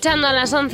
escuchando a las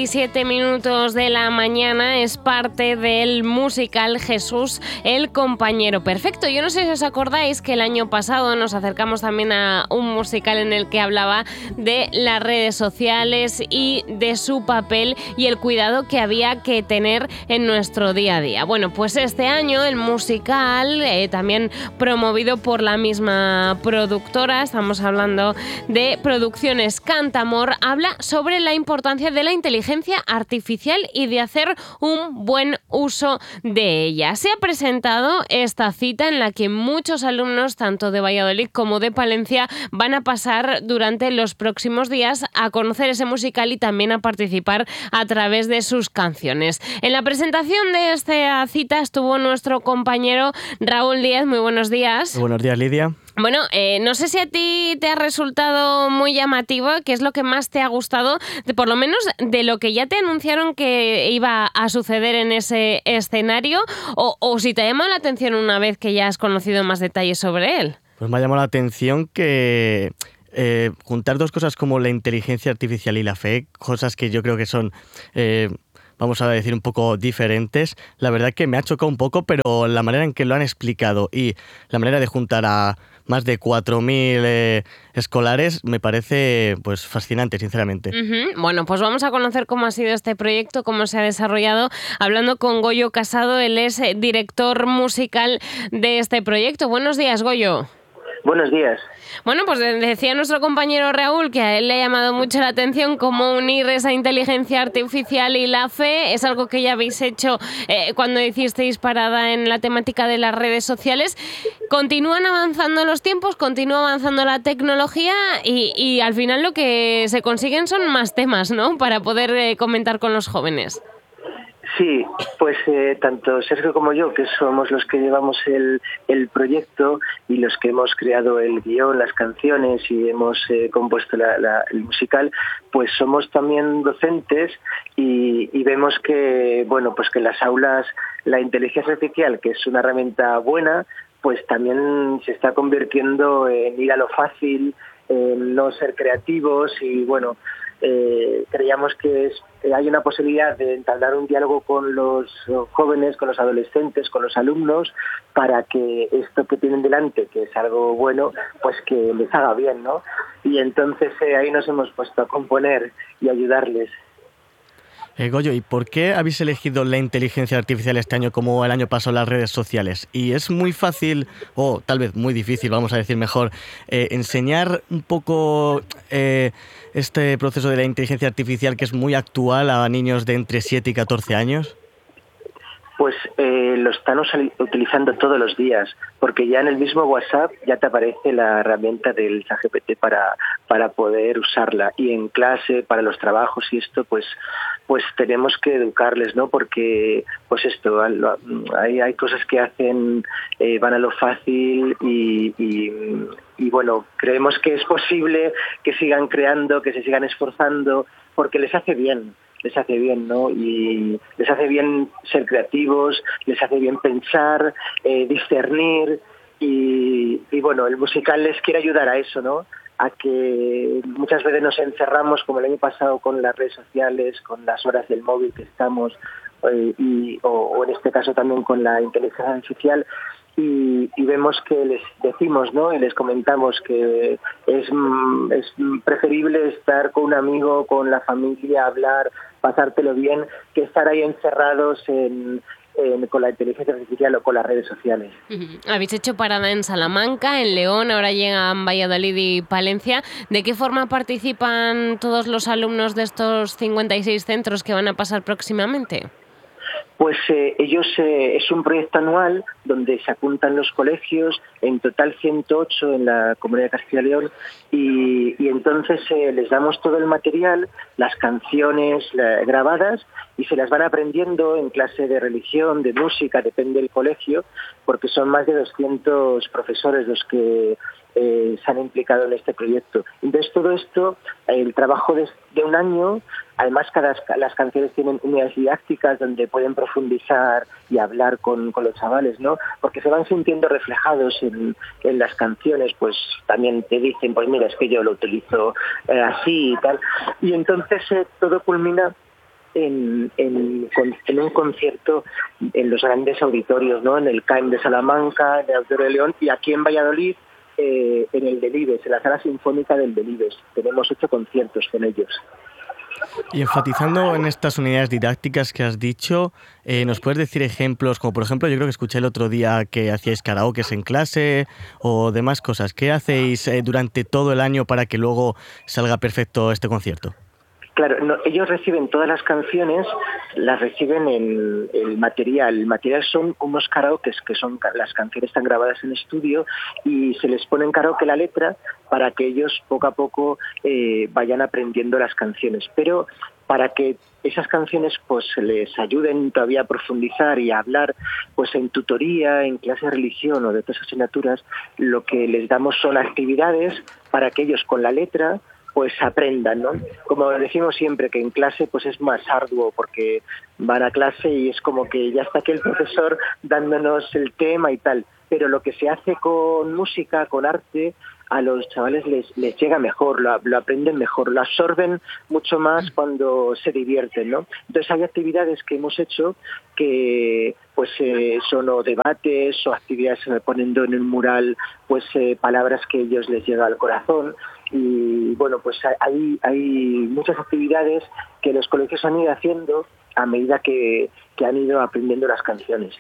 11:27 de la mañana. Es parte del musical Jesús, el compañero perfecto. Yo no sé si os acordáis que el año pasado nos acercamos también a un musical en el que hablaba de las redes sociales y de su papel y el cuidado que había que tener en nuestro día a día. Bueno, pues este año el musical, también promovido por la misma productora, estamos hablando de Producciones Cantamor, habla sobre la importancia de la inteligencia artificial y de hacer un buen uso de ella. Se ha presentado esta cita en la que muchos alumnos, tanto de Valladolid como de Palencia, van a pasar durante los próximos días a conocer ese musical y también a participar a través de sus canciones. En la presentación de esta cita estuvo nuestro compañero Raúl Díaz. Muy buenos días. Muy buenos días, Lidia. Bueno, no sé si a ti te ha resultado muy llamativo, qué es lo que más te ha gustado, por lo menos de lo que ya te anunciaron que iba a suceder en ese escenario, o si te ha llamado la atención una vez que ya has conocido más detalles sobre él. Pues me ha llamado la atención que juntar dos cosas como la inteligencia artificial y la fe, cosas que yo creo que son... vamos a decir, un poco diferentes. La verdad que me ha chocado un poco, pero la manera en que lo han explicado y la manera de juntar a más de 4.000 escolares me parece pues fascinante, sinceramente. Bueno, pues vamos a conocer cómo ha sido este proyecto, cómo se ha desarrollado, hablando con Goyo Casado. Él es director musical de este proyecto. Buenos días, Goyo. Buenos días. Bueno, pues decía nuestro compañero Raúl que a él le ha llamado mucho la atención cómo unir esa inteligencia artificial y la fe. Es algo que ya habéis hecho cuando hicisteis parada en la temática de las redes sociales. Continúan avanzando los tiempos, continúa avanzando la tecnología y al final lo que se consiguen son más temas, ¿no?, para poder comentar con los jóvenes. Sí, pues tanto Sergio como yo, que somos los que llevamos el proyecto y los que hemos creado el guión, las canciones y hemos compuesto el musical, pues somos también docentes y vemos que, bueno, pues que en las aulas la inteligencia artificial, que es una herramienta buena, pues también se está convirtiendo en ir a lo fácil, en no ser creativos y, bueno, creíamos que hay una posibilidad de entablar un diálogo con los jóvenes, con los adolescentes, con los alumnos, para que esto que tienen delante, que es algo bueno, pues que les haga bien, ¿no? Y entonces ahí nos hemos puesto a componer y ayudarles. Goyo, ¿y por qué habéis elegido la inteligencia artificial este año como el año pasado las redes sociales? Y es muy fácil, o tal vez muy difícil, vamos a decir mejor, enseñar un poco este proceso de la inteligencia artificial que es muy actual a niños de entre 7 y 14 años. Pues lo están utilizando todos los días, porque ya en el mismo WhatsApp ya te aparece la herramienta del ChatGPT para poder usarla, y en clase, para los trabajos y esto, pues tenemos que educarles, ¿no? Porque pues esto, hay cosas que hacen, van a lo fácil y bueno, creemos que es posible que sigan creando, que se sigan esforzando, porque les hace bien, ¿no? Y les hace bien ser creativos, les hace bien pensar, discernir y bueno, el musical les quiere ayudar a eso, ¿no? A que muchas veces nos encerramos, como el año pasado, con las redes sociales, con las horas del móvil que estamos, o en este caso también con la inteligencia artificial, y vemos que les decimos, ¿no?, y les comentamos que es preferible estar con un amigo, con la familia, hablar, pasártelo bien, que estar ahí encerrados con la inteligencia artificial o con las redes sociales. Habéis hecho parada en Salamanca, en León, ahora llegan Valladolid y Palencia. ¿De qué forma participan todos los alumnos de estos 56 centros que van a pasar próximamente? Pues ellos es un proyecto anual donde se apuntan los colegios, en total 108 en la Comunidad de Castilla y León, y entonces les damos todo el material, las canciones grabadas, y se las van aprendiendo en clase de religión, de música, depende del colegio, porque son más de 200 profesores los que se han implicado en este proyecto. Entonces todo esto, el trabajo de un año, además las canciones tienen unidades didácticas donde pueden profundizar y hablar con los chavales, ¿no? Porque se van sintiendo reflejados en las canciones, pues también te dicen, pues mira, es que yo lo utilizo así y tal. Y entonces todo culmina en un concierto en los grandes auditorios, ¿no? En el CAEM de Salamanca, en el Auditorio de León, y aquí en Valladolid, en el Delibes, en la Sala Sinfónica del Delibes. Tenemos 8 conciertos con ellos. Y enfatizando en estas unidades didácticas que has dicho, ¿nos puedes decir ejemplos? Como por ejemplo, yo creo que escuché el otro día que hacíais karaokes en clase o demás cosas. ¿Qué hacéis durante todo el año para que luego salga perfecto este concierto? Claro, no, ellos reciben todas las canciones, las reciben en el material. El material son unos karaokes, que son las canciones están grabadas en estudio y se les pone en karaoke la letra para que ellos poco a poco vayan aprendiendo las canciones. Pero para que esas canciones pues les ayuden todavía a profundizar y a hablar, pues en tutoría, en clase de religión o de otras asignaturas, lo que les damos son actividades para que ellos con la letra pues aprendan, ¿no? Como decimos siempre, que en clase pues es más arduo porque van a clase y es como que ya está aquí el profesor dándonos el tema y tal, pero lo que se hace con música, con arte, a los chavales les llega mejor, lo aprenden mejor, lo absorben mucho más cuando se divierten, ¿no? Entonces hay actividades que hemos hecho que pues son o debates o actividades poniendo en el mural pues palabras que a ellos les llega al corazón. Y bueno, pues hay muchas actividades que los colegios han ido haciendo a medida que han ido aprendiendo las canciones.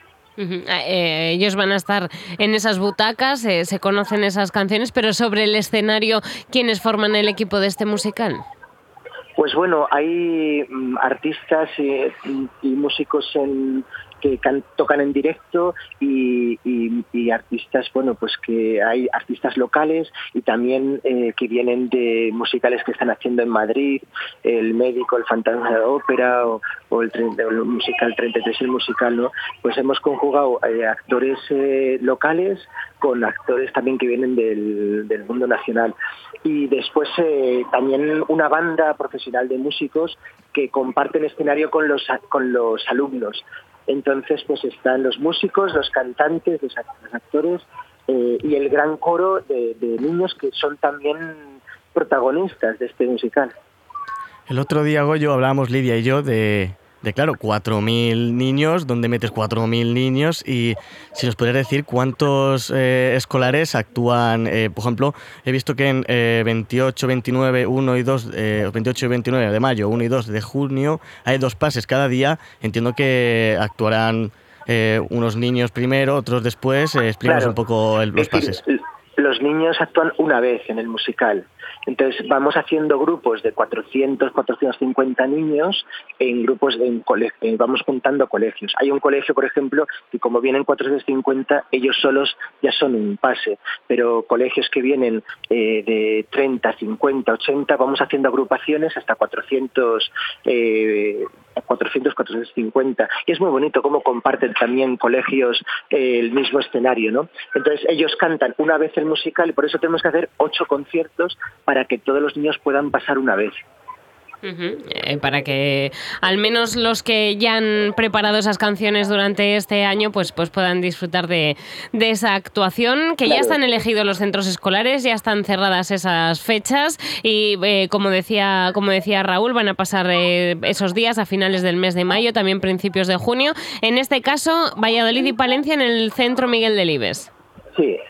Ellos van a estar en esas butacas, se conocen esas canciones, pero sobre el escenario, ¿quiénes forman el equipo de este musical? Pues bueno, hay artistas y músicos que tocan en directo y artistas, bueno, pues que hay artistas locales y también que vienen de musicales que están haciendo en Madrid, El Médico, El Fantasma de la Ópera o el musical 33, el musical, ¿no? Pues hemos conjugado actores locales con actores también que vienen del mundo nacional. Y después también una banda profesional de músicos que comparten escenario con los alumnos. Entonces pues están los músicos, los cantantes, los actores y el gran coro de niños que son también protagonistas de este musical. El otro día, Goyo, hablábamos Lidia y yo de claro, 4.000 niños, ¿dónde metes 4.000 niños? Y si nos podrías decir cuántos escolares actúan, por ejemplo, he visto que en 28, 29, 1 y 2, 28 y 29 de mayo, 1 y 2 de junio, hay 2 pases cada día. Entiendo que actuarán unos niños primero, otros después. Explícanos un poco los pases. Los niños actúan una vez en el musical. Entonces vamos haciendo grupos de 400, 450 niños en grupos vamos juntando colegios. Hay un colegio, por ejemplo, que como vienen 450, ellos solos ya son un pase, pero colegios que vienen de 30, 50, 80, vamos haciendo agrupaciones hasta 400, 450. Y es muy bonito cómo comparten también colegios el mismo escenario, ¿no? Entonces ellos cantan una vez el musical y por eso tenemos que hacer 8 conciertos para que todos los niños puedan pasar una vez. Para que al menos los que ya han preparado esas canciones durante este año pues puedan disfrutar de esa actuación, que claro. Ya están elegidos los centros escolares, ya están cerradas esas fechas y como decía Raúl, van a pasar esos días a finales del mes de mayo, también principios de junio. En este caso, Valladolid y Palencia en el Centro Miguel Delibes. Sí.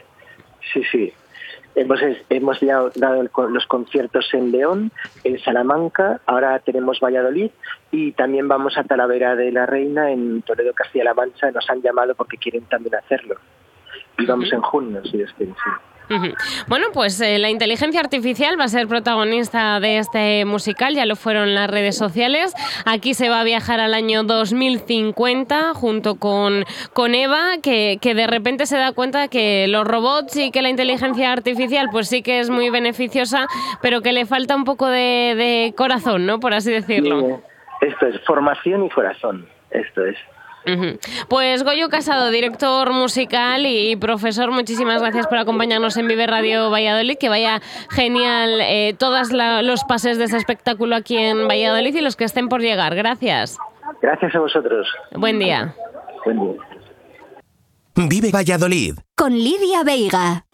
Hemos ya dado los conciertos en León, en Salamanca, ahora tenemos Valladolid y también vamos a Talavera de la Reina en Toledo, Castilla-La Mancha. Nos han llamado porque quieren también hacerlo. Y vamos en junio, si Dios quiere, sí. Bueno, pues la inteligencia artificial va a ser protagonista de este musical, ya lo fueron las redes sociales. Aquí se va a viajar al año 2050 junto con Eva, que de repente se da cuenta que los robots y que la inteligencia artificial pues sí que es muy beneficiosa, pero que le falta un poco de corazón, ¿no? Por así decirlo. Sí, esto es formación y corazón, esto es. Pues Goyo Casado, director musical y profesor, muchísimas gracias por acompañarnos en Vive Radio Valladolid. Que vaya genial todos los pases de ese espectáculo aquí en Valladolid y los que estén por llegar. Gracias. Gracias a vosotros. Buen día. Buen día. Vive Valladolid con Lidia Veiga.